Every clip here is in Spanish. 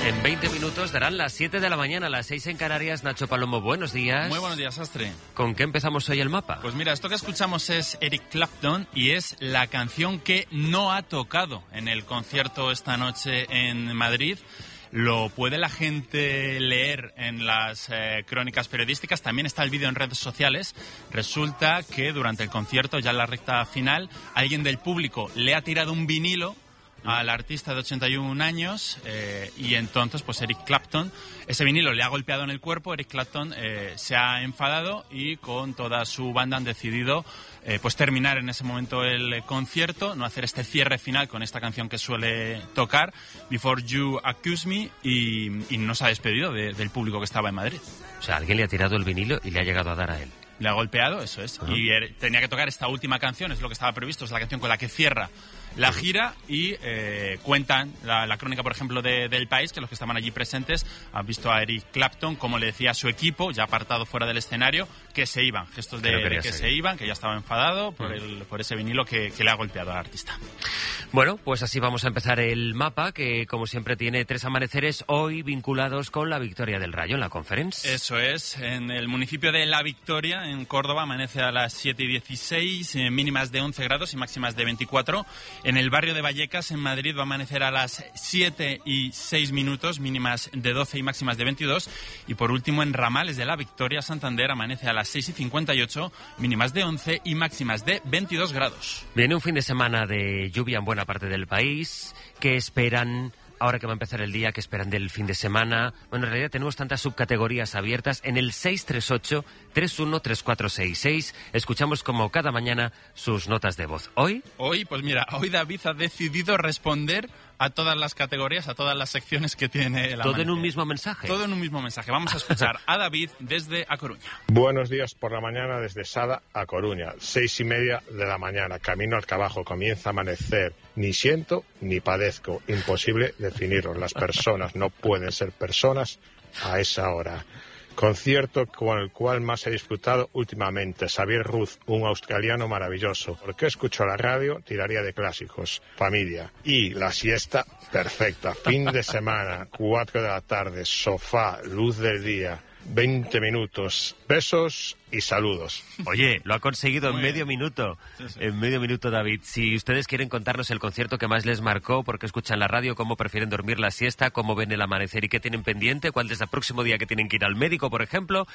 En 20 minutos darán las 7 de la mañana, las 6 en Canarias. Nacho Palomo, buenos días. Muy buenos días, Astre. ¿Con qué empezamos hoy el mapa? Pues mira, esto que escuchamos es Eric Clapton y es la canción que no ha tocado en el concierto esta noche en Madrid. Lo puede la gente leer en las crónicas periodísticas. También está el vídeo en redes sociales. Resulta que durante el concierto, ya en la recta final, alguien del público le ha tirado un vinilo al artista de 81 años y entonces pues Eric Clapton, ese vinilo le ha golpeado en el cuerpo. Eric Clapton se ha enfadado y con toda su banda han decidido pues terminar en ese momento el concierto, no hacer este cierre final con esta canción que suele tocar, Before You Accuse Me, y no se ha despedido del público que estaba en Madrid. O sea, alguien le ha tirado el vinilo y le ha llegado a dar a él. Le ha golpeado, eso es. Uh-huh. Y tenía que tocar esta última canción, es lo que estaba previsto, es la canción con la que cierra la gira y cuentan la crónica, por ejemplo, del País, que los que estaban allí presentes han visto a Eric Clapton, como le decía a su equipo, ya apartado fuera del escenario, que se iban, gestos de que se iban, que ya estaba enfadado por ese vinilo que le ha golpeado al artista. Bueno, pues así vamos a empezar el mapa, que como siempre tiene 3 amaneceres hoy vinculados con la victoria del Rayo en la Conference. Eso es, en el municipio de La Victoria, en Córdoba, amanece a las 7:16, mínimas de 11 grados y máximas de 24. En el barrio de Vallecas, en Madrid, va a amanecer a las 7:06, mínimas de 12 y máximas de 22. Y por último, en Ramales de La Victoria, Santander, amanece a las 6:58, mínimas de 11 y máximas de 22 grados. Viene un fin de semana de lluvia en buena parte del país. ¿Qué esperan ahora que va a empezar el día? ¿Qué esperan del fin de semana? Bueno, en realidad tenemos tantas subcategorías abiertas. En el 638-313466 escuchamos como cada mañana sus notas de voz. Hoy, pues mira, hoy David ha decidido responder a todas las categorías, a todas las secciones que tiene el ¿Todo en un mismo mensaje? Todo en un mismo mensaje. Vamos a escuchar a David desde A Coruña. Buenos días por la mañana desde Sada a Coruña, 6:30 de la mañana, camino al trabajo, comienza a amanecer. Ni siento ni padezco, imposible definirlo. Las personas no pueden ser personas a esa hora. Concierto con el cual más he disfrutado últimamente, Xavier Ruz, un australiano maravilloso. ¿Por qué escucho la radio? Tiraría de clásicos, familia. Y la siesta, perfecta. Fin de semana, 4 de la tarde, sofá, luz del día, 20 minutos, besos y saludos. Oye, lo ha conseguido en medio minuto. Sí. En medio minuto, David. Si ustedes quieren contarnos el concierto que más les marcó, por qué escuchan la radio, cómo prefieren dormir la siesta, cómo ven el amanecer y qué tienen pendiente, cuál es el próximo día que tienen que ir al médico, por ejemplo,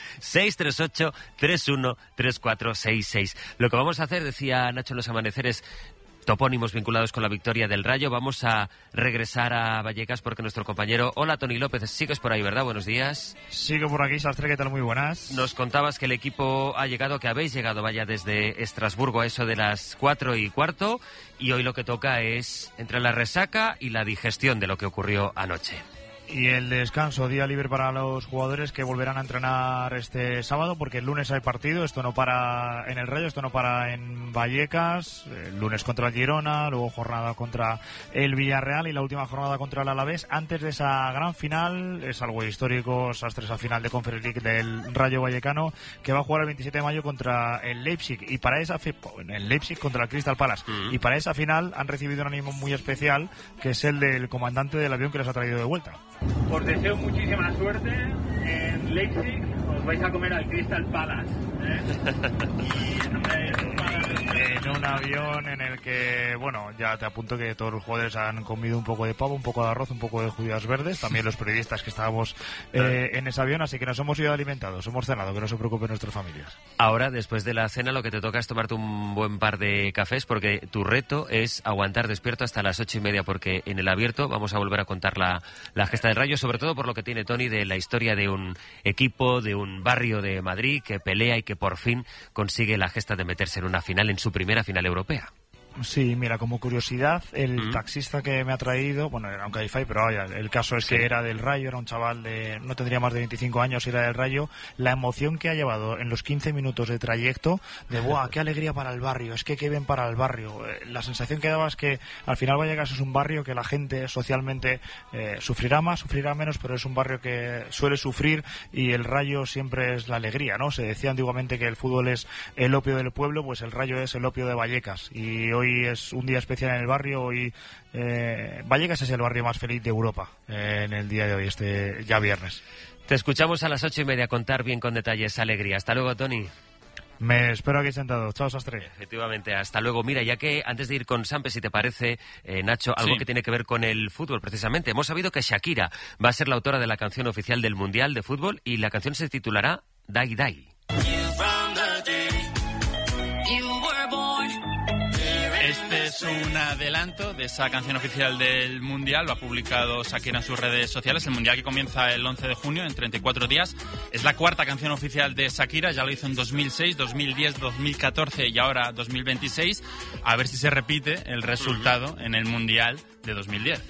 638-313466. Lo que vamos a hacer, decía Nacho en los amaneceres, topónimos vinculados con la victoria del Rayo. Vamos a regresar a Vallecas porque nuestro compañero, hola, Tony López, sigues por ahí, ¿verdad? Buenos días. Sigo por aquí, Sastre, ¿qué tal? Muy buenas. Nos contabas que el equipo ha llegado, que habéis llegado, vaya, desde Estrasburgo a eso de las 4:15, y hoy lo que toca es entre la resaca y la digestión de lo que ocurrió anoche. Y el descanso, día libre para los jugadores que volverán a entrenar este sábado, porque el lunes hay partido. Esto no para en el Rayo, esto no para en Vallecas. El lunes contra el Girona, luego jornada contra el Villarreal y la última jornada contra el Alavés. Antes de esa gran final, es algo histórico, Sastre, esa final de Conference League del Rayo Vallecano, que va a jugar el 27 de mayo contra el Leipzig. Y para esa el Leipzig contra el Crystal Palace. Y para esa final han recibido un ánimo muy especial, que es el del comandante del avión que les ha traído de vuelta. Os deseo muchísima suerte en Leipzig, os vais a comer al Crystal Palace, en un avión en el que, bueno, ya te apunto que todos los jugadores han comido un poco de pavo, un poco de arroz, un poco de judías verdes, también los periodistas que estábamos en ese avión, así que nos hemos ido alimentados, hemos cenado, que no se preocupen nuestras familias. Ahora, después de la cena, lo que te toca es tomarte un buen par de cafés, porque tu reto es aguantar despierto hasta las 8:30, porque en el abierto vamos a volver a contar la gesta del Rayo, sobre todo por lo que tiene Tony de la historia de un equipo, de un barrio de Madrid que pelea y que por fin consigue la gesta de meterse en una final, en su primera final europea. Sí, mira, como curiosidad, el taxista que me ha traído, bueno, era un Cabify, pero vaya, el caso es que era del Rayo, era un chaval de, no tendría más de 25 años, era del Rayo. La emoción que ha llevado en los 15 minutos de trayecto, de ¡buah, qué alegría para el barrio! Es que qué bien para el barrio. La sensación que daba es que al final Vallecas es un barrio que la gente socialmente sufrirá más, sufrirá menos, pero es un barrio que suele sufrir, y el Rayo siempre es la alegría, ¿no? Se decía antiguamente que el fútbol es el opio del pueblo, pues el Rayo es el opio de Vallecas, y hoy es un día especial en el barrio. Hoy Vallecas es el barrio más feliz de Europa en el día de hoy, ya viernes. Te escuchamos a las 8:30 contar bien con detalle esa alegría. Hasta luego, Toni. Me espero aquí sentado. Chao, Sastre. Efectivamente, hasta luego. Mira, ya que antes de ir con Sampe, si te parece, Nacho, algo que tiene que ver con el fútbol, precisamente. Hemos sabido que Shakira va a ser la autora de la canción oficial del Mundial de Fútbol y la canción se titulará Die Die. Este es un adelanto de esa canción oficial del Mundial. Lo ha publicado Shakira en sus redes sociales. El Mundial que comienza el 11 de junio, en 34 días. Es la cuarta canción oficial de Shakira. Ya lo hizo en 2006, 2010, 2014 y ahora 2026. A ver si se repite el resultado en el Mundial de 2010.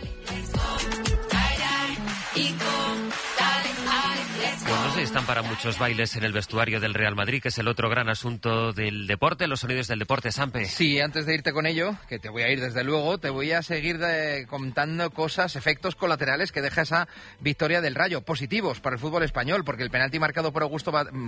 Pues no sé, están para muchos bailes en el vestuario del Real Madrid, que es el otro gran asunto del deporte, los sonidos del deporte, Sampe. Sí, antes de irte con ello, que te voy a ir desde luego, te voy a seguir contando cosas, efectos colaterales que deja esa victoria del Rayo, positivos para el fútbol español, porque el penalti marcado por Augusto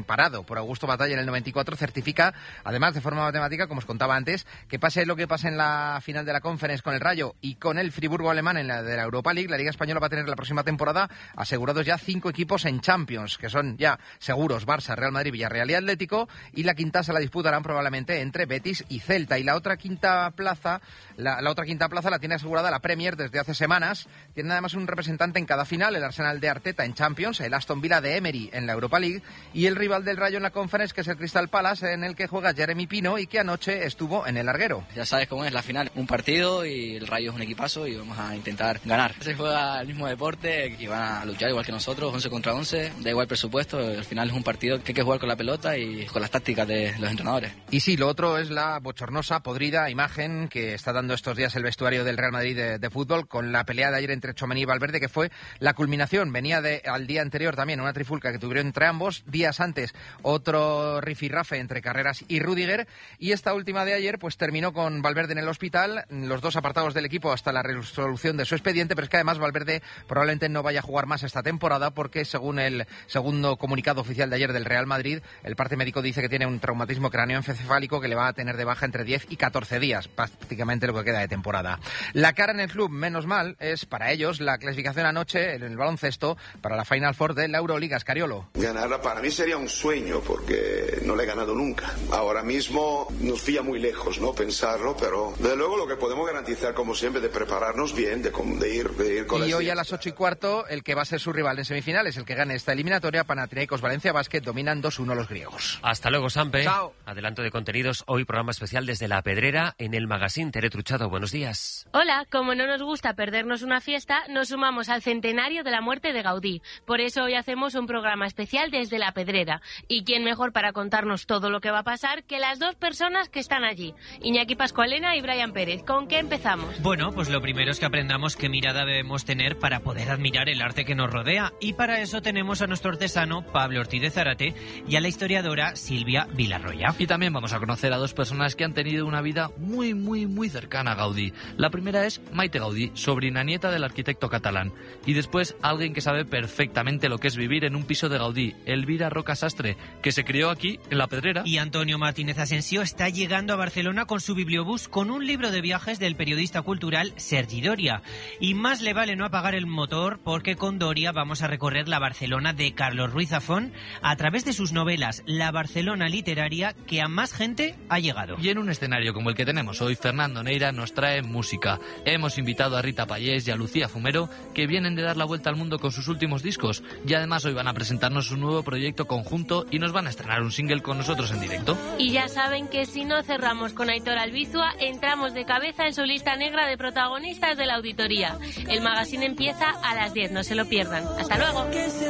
Batalla en el 94 certifica, además de forma matemática, como os contaba antes, que pase lo que pase en la final de la Conference con el Rayo y con el Friburgo alemán en la de la Europa League, la Liga Española va a tener la próxima temporada asegurados ya 5 equipos en Champions, que son ya seguros Barça, Real Madrid, Villarreal y Atlético, y la quinta se la disputarán probablemente entre Betis y Celta. Y la otra quinta plaza, la tiene asegurada la Premier desde hace semanas. Tiene además un representante en cada final, el Arsenal de Arteta en Champions, el Aston Villa de Emery en la Europa League y el rival del Rayo en la Conference, que es el Crystal Palace, en el que juega Jeremy Pino y que anoche estuvo en el larguero. Ya sabes cómo es la final, un partido y el Rayo es un equipazo y vamos a intentar ganar. Se juega el mismo deporte y van a luchar igual que nosotros, 11 contra 11, da igual presupuesto, al final es un partido que hay que jugar con la pelota y con las tácticas de los entrenadores. Y sí, lo otro es la bochornosa, podrida imagen que está dando estos días el vestuario del Real Madrid de fútbol, con la pelea de ayer entre Tchouaméni y Valverde, que fue la culminación. Venía al día anterior también una trifulca que tuvieron entre ambos, días antes otro rifirrafe entre Carreras y Rüdiger, y esta última de ayer pues terminó con Valverde en el hospital, los dos apartados del equipo hasta la resolución de su expediente, pero es que además Valverde probablemente no vaya a jugar más esta temporada porque, según el segundo comunicado oficial de ayer del Real Madrid, el parte médico dice que tiene un traumatismo craneoencefálico que le va a tener de baja entre 10 y 14 días, prácticamente lo que queda de temporada. La cara en el club, menos mal, es para ellos la clasificación anoche en el baloncesto para la Final Four de la Euroliga. Escariolo. Ganarla para mí sería un sueño porque no la he ganado nunca. Ahora mismo nos pilla muy lejos, ¿no? Pensarlo, pero desde luego lo que podemos garantizar, como siempre, de prepararnos bien, de ir con y hoy a las 8:15 el que va a ser su rival en semifinales, el que gane esta eliminatoria, Panathinaikos Valencia Basket, dominan 2-1 los griegos. Hasta luego, Sampe. Chao. Adelanto de contenidos, hoy programa especial desde La Pedrera en el Magazine. Tere Truchado, buenos días. Hola, como no nos gusta perdernos una fiesta, nos sumamos al centenario de la muerte de Gaudí. Por eso hoy hacemos un programa especial desde La Pedrera. ¿Y quién mejor para contarnos todo lo que va a pasar que las dos personas que están allí? Iñaki Pascualena y Brian Pérez. ¿Con qué empezamos? Bueno, pues lo primero es que aprendamos qué mirada debemos tener para poder admirar el arte que nos rodea. Y para eso tenemos a nuestro artesano Pablo Ortiz de Zárate y a la historiadora Silvia Vilarroya. Y también vamos a conocer a dos personas que han tenido una vida muy cercana a Gaudí. La primera es Maite Gaudí, sobrina nieta del arquitecto catalán. Y después alguien que sabe perfectamente lo que es vivir en un piso de Gaudí, Elvira Roca Sastre, que se crió aquí, en La Pedrera. Y Antonio Martínez Asensio está llegando a Barcelona con su bibliobús con un libro de viajes del periodista cultural Sergi Doria. Y más le vale no apagar el motor porque con Doria vamos a recorrer la Barcelona de Carlos Ruiz Zafón a través de sus novelas, la Barcelona literaria que a más gente ha llegado. Y en un escenario como el que tenemos hoy, Fernando Neira nos trae música. Hemos invitado a Rita Payés y a Lucía Fumero, que vienen de dar la vuelta al mundo con sus últimos discos, y además hoy van a presentarnos un nuevo proyecto conjunto y nos van a estrenar un single con nosotros en directo. Y ya saben que si no cerramos con Aitor Albizua, entramos de cabeza en su lista negra de protagonistas de la auditoría. El magazine empieza a las 10, no se lo pierdan. ¡Hasta luego!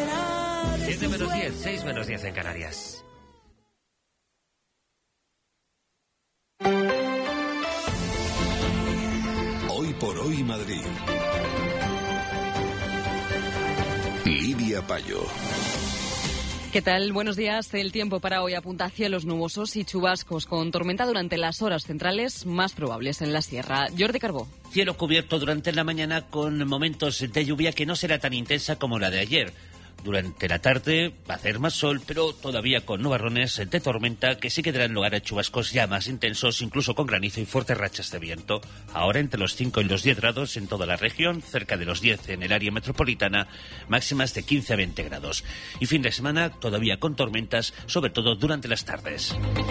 7 menos 10, 6 menos 10 en Canarias. Hoy por hoy Madrid. Lidia Payo. ¿Qué tal? Buenos días. El tiempo para hoy apunta a cielos nubosos y chubascos con tormenta durante las horas centrales más probables en la sierra. Jordi Carbó. Cielo cubierto durante la mañana con momentos de lluvia que no será tan intensa como la de ayer. Durante la tarde va a hacer más sol, pero todavía con nubarrones de tormenta que sí que darán lugar a chubascos ya más intensos, incluso con granizo y fuertes rachas de viento. Ahora entre los 5 y los 10 grados en toda la región, cerca de los 10 en el área metropolitana, máximas de 15 a 20 grados. Y fin de semana todavía con tormentas, sobre todo durante las tardes.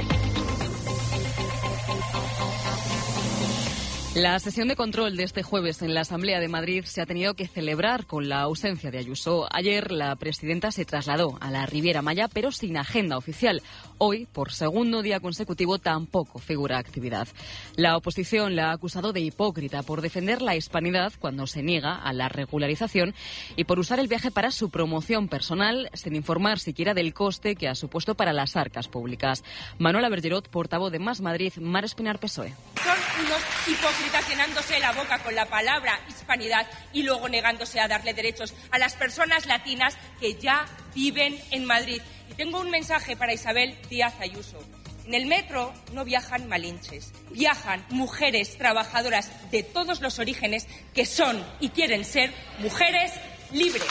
La sesión de control de este jueves en la Asamblea de Madrid se ha tenido que celebrar con la ausencia de Ayuso. Ayer la presidenta se trasladó a la Riviera Maya, pero sin agenda oficial. Hoy, por segundo día consecutivo, tampoco figura actividad. La oposición la ha acusado de hipócrita por defender la hispanidad cuando se niega a la regularización y por usar el viaje para su promoción personal sin informar siquiera del coste que ha supuesto para las arcas públicas. Manuela Bergerot, portavoz de Más Madrid, Mar Espinar, PSOE. Son unos hipócritas llenándose la boca con la palabra hispanidad y luego negándose a darle derechos a las personas latinas que ya viven en Madrid. Y tengo un mensaje para Isabel Díaz Ayuso. En el metro no viajan malinches, viajan mujeres trabajadoras de todos los orígenes que son y quieren ser mujeres libres.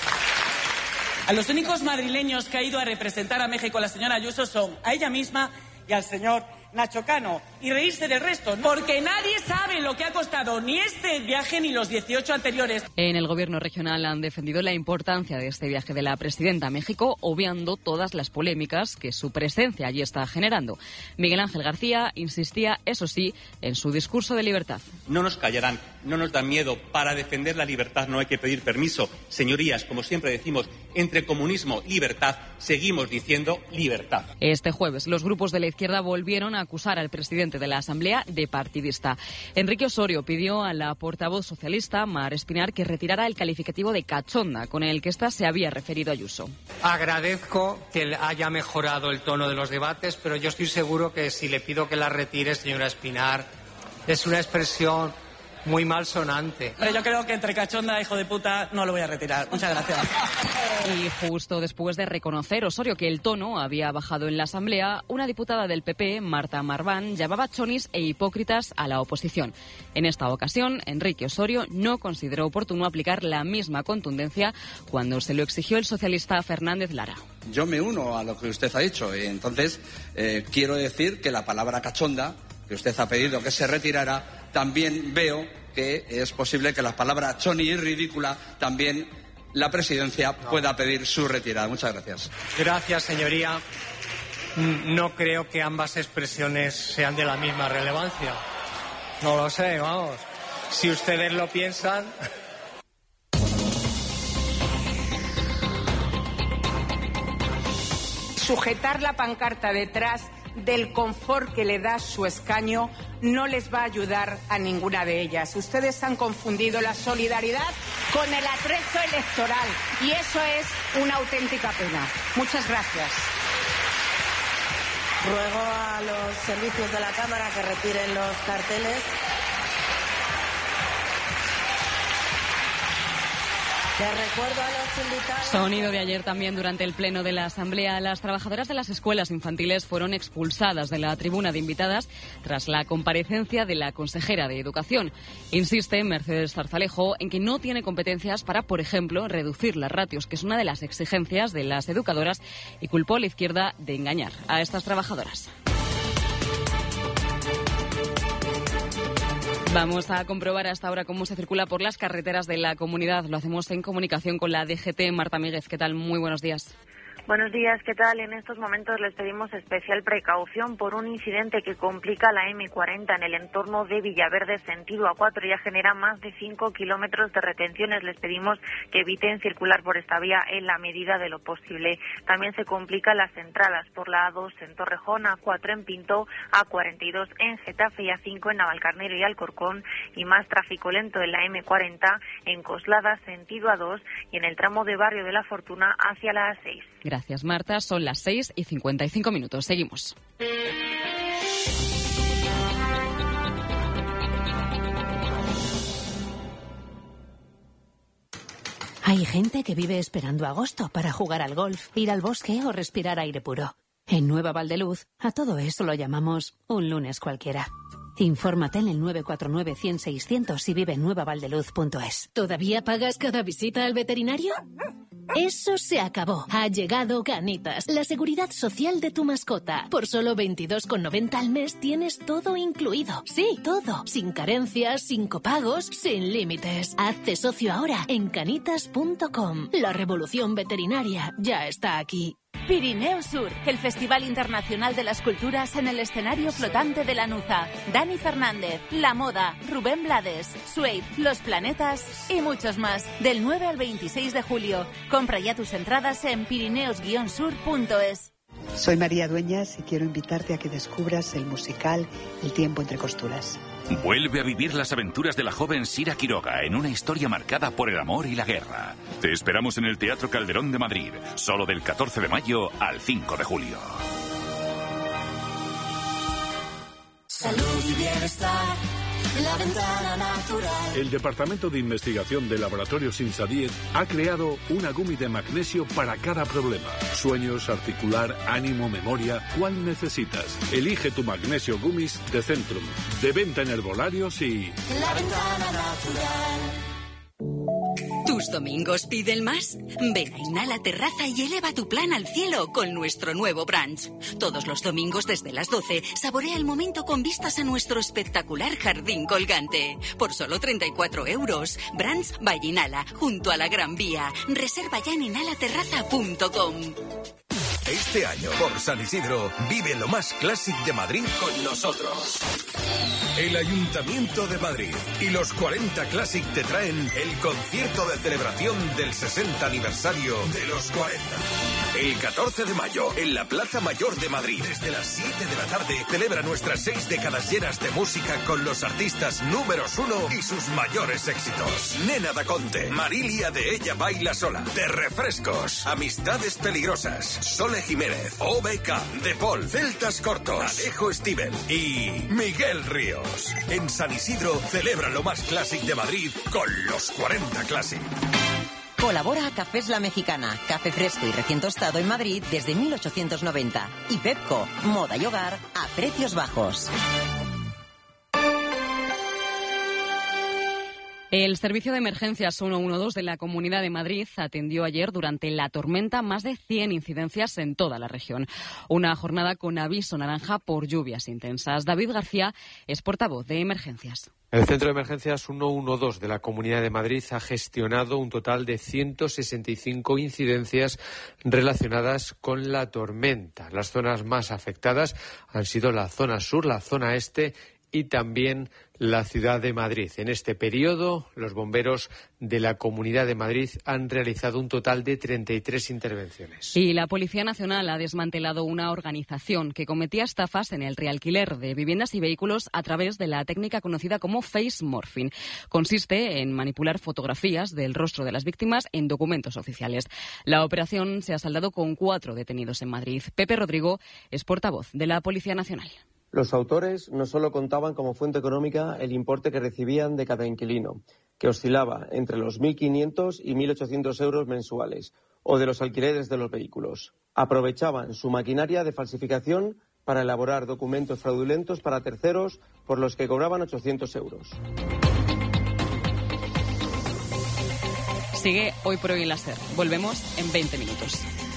A los únicos madrileños que ha ido a representar a México la señora Ayuso son a ella misma y al señor Nacho Cano, y reírse del resto, porque nadie sabe lo que ha costado ni este viaje ni los 18 anteriores. En el gobierno regional han defendido la importancia de este viaje de la presidenta a México, obviando todas las polémicas que su presencia allí está generando. Miguel Ángel García insistía, eso sí, en su discurso de libertad. No nos callarán, no nos dan miedo. Para defender la libertad no hay que pedir permiso. Señorías, como siempre decimos, entre comunismo y libertad, seguimos diciendo libertad. Este jueves los grupos de la izquierda volvieron a acusar al presidente de la Asamblea de partidista. Enrique Osorio pidió a la portavoz socialista, Mar Espinar, que retirara el calificativo de cachonda con el que ésta se había referido a Ayuso. Agradezco que haya mejorado el tono de los debates, pero yo estoy seguro que si le pido que la retire, señora Espinar, es una expresión muy malsonante. Pero yo creo que entre cachonda, hijo de puta, no lo voy a retirar. Muchas gracias. Y justo después de reconocer Osorio que el tono había bajado en la Asamblea, una diputada del PP, Marta Marván, llamaba chonis e hipócritas a la oposición. En esta ocasión, Enrique Osorio no consideró oportuno aplicar la misma contundencia cuando se lo exigió el socialista Fernández Lara. Yo me uno a lo que usted ha dicho. Entonces, quiero decir que la palabra cachonda, que usted ha pedido que se retirara, también veo que es posible que la palabra choni y ridícula también la presidencia pueda pedir su retirada. Muchas gracias. Gracias, señoría. No creo que ambas expresiones sean de la misma relevancia. No lo sé, vamos. Si ustedes lo piensan. Sujetar la pancarta detrás del confort que le da su escaño no les va a ayudar a ninguna de ellas. Ustedes han confundido la solidaridad con el atrezo electoral y eso es una auténtica pena. Muchas gracias. Ruego a los servicios de la Cámara que retiren los carteles. Les recuerdo a los invitados... Sonido de ayer también durante el pleno de la Asamblea. Las trabajadoras de las escuelas infantiles fueron expulsadas de la tribuna de invitadas tras la comparecencia de la consejera de Educación. Insiste Mercedes Zarzalejo en que no tiene competencias para, por ejemplo, reducir las ratios, que es una de las exigencias de las educadoras, y culpó a la izquierda de engañar a estas trabajadoras. Vamos a comprobar hasta ahora cómo se circula por las carreteras de la comunidad. Lo hacemos en comunicación con la DGT. Marta Míguez, ¿qué tal? Muy buenos días. Buenos días, ¿qué tal? En estos momentos les pedimos especial precaución por un incidente que complica la M40 en el entorno de Villaverde, sentido A4. Ya genera más de 5 kilómetros de retenciones. Les pedimos que eviten circular por esta vía en la medida de lo posible. También se complican las entradas por la A2 en Torrejón, A4 en Pinto, A42 en Getafe y A5 en Navalcarnero y Alcorcón. Y más tráfico lento en la M40 en Coslada, sentido A2 y en el tramo de Barrio de la Fortuna hacia la A6. Gracias, Marta. Son las 6:55. Seguimos. Hay gente que vive esperando agosto para jugar al golf, ir al bosque o respirar aire puro. En Nueva Valdeluz, a todo eso lo llamamos un lunes cualquiera. Infórmate en el 949-100-600 y vive en nuevavaldeluz.es. ¿Todavía pagas cada visita al veterinario? Eso se acabó. Ha llegado Ganitas, la seguridad social de tu mascota. Por solo 22,90 al mes tienes todo incluido. Sí, todo. Sin carencias, sin copagos, sin límites. Hazte socio ahora en canitas.com. La revolución veterinaria ya está aquí. Pirineo Sur, el Festival Internacional de las Culturas en el escenario flotante de Lanuza. Dani Fernández, La Moda, Rubén Blades, Suede, Los Planetas y muchos más. Del 9 al 26 de julio. Compra ya tus entradas en pirineos-sur.es. Soy María Dueñas y quiero invitarte a que descubras el musical El tiempo entre costuras. Vuelve a vivir las aventuras de la joven Sira Quiroga en una historia marcada por el amor y la guerra. Te esperamos en el Teatro Calderón de Madrid, solo del 14 de mayo al 5 de julio. Salud y bienestar, la ventana natural. El Departamento de Investigación de Laboratorios Insadiet ha creado una gumi de magnesio para cada problema. Sueños, articular, ánimo, memoria. ¿Cuál necesitas? Elige tu magnesio gummies de Centrum. De venta en herbolarios y... La ventana natural. ¿Tus domingos piden más? Ven a Inhala Terraza y eleva tu plan al cielo con nuestro nuevo brunch. Todos los domingos desde las 12, saborea el momento con vistas a nuestro espectacular jardín colgante. Por solo 34 €. Brunch by Inhala, junto a la Gran Vía. Reserva ya en inhalaterraza.com. Este año, por San Isidro, vive lo más clásico de Madrid con nosotros. El Ayuntamiento de Madrid y los 40 Classic te traen el concierto de celebración del 60 aniversario de los 40. El 14 de mayo, en la Plaza Mayor de Madrid, desde las 7 de la tarde, celebra nuestras 6 décadas llenas de música con los artistas números 1 y sus mayores éxitos. Nena da Conte, Marilia de Ella Baila Sola, De Refrescos, Amistades Peligrosas, Sole Jiménez, OBK, De Paul, Celtas Cortos, Alejo Stivel y Miguel Ríos. En San Isidro, celebra lo más clásico de Madrid con los 40 Classic. Colabora a Cafés La Mexicana, café fresco y recién tostado en Madrid desde 1890. Y Pepco, moda y hogar a precios bajos. El Servicio de Emergencias 112 de la Comunidad de Madrid atendió ayer durante la tormenta más de 100 incidencias en toda la región. Una jornada con aviso naranja por lluvias intensas. David García es portavoz de Emergencias. El Centro de Emergencias 112 de la Comunidad de Madrid ha gestionado un total de 165 incidencias relacionadas con la tormenta. Las zonas más afectadas han sido la zona sur, la zona este y también la ciudad de Madrid. En este periodo, los bomberos de la Comunidad de Madrid han realizado un total de 33 intervenciones. Y la Policía Nacional ha desmantelado una organización que cometía estafas en el realquiler de viviendas y vehículos a través de la técnica conocida como face morphing. Consiste en manipular fotografías del rostro de las víctimas en documentos oficiales. La operación se ha saldado con 4 detenidos en Madrid. Pepe Rodrigo es portavoz de la Policía Nacional. Los autores no solo contaban como fuente económica el importe que recibían de cada inquilino, que oscilaba entre los 1.500 y 1.800 euros mensuales, o de los alquileres de los vehículos. Aprovechaban su maquinaria de falsificación para elaborar documentos fraudulentos para terceros por los que cobraban 800 euros. Sigue Hoy por Hoy en la SER. Volvemos en 20 minutos.